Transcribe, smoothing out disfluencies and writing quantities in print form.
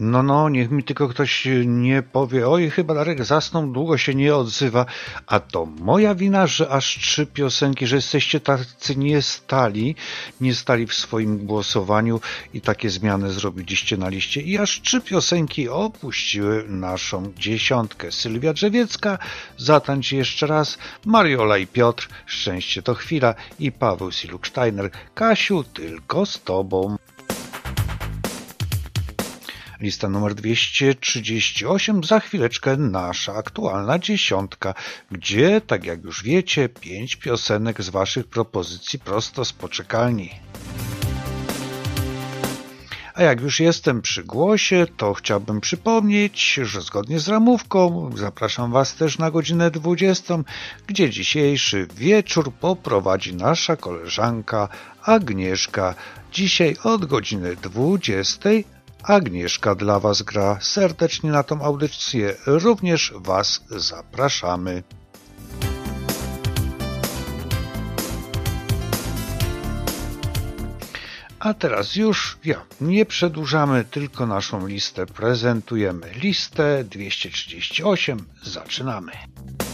No, niech mi tylko ktoś nie powie, oj, chyba Darek zasnął, długo się nie odzywa, a to moja wina, że aż 3 piosenki, że jesteście tacy nie stali w swoim głosowaniu i takie zmiany zrobiliście na liście i aż 3 piosenki opuściły naszą dziesiątkę. Sylwia Drzewiecka, Zatańcz jeszcze raz, Mariola i Piotr, Szczęście to chwila i Paweł Siluk-Steiner, Kasiu, tylko z tobą. Lista numer 238, za chwileczkę nasza aktualna dziesiątka, gdzie, tak jak już wiecie, 5 piosenek z waszych propozycji prosto z poczekalni. A jak już jestem przy głosie, to chciałbym przypomnieć, że zgodnie z ramówką zapraszam was też na godzinę 20, gdzie dzisiejszy wieczór poprowadzi nasza koleżanka Agnieszka. Dzisiaj od godziny 20 Agnieszka dla was gra. Serdecznie na tą audycję również was zapraszamy. A teraz już nie przedłużamy, tylko naszą listę prezentujemy. Listę 238 zaczynamy.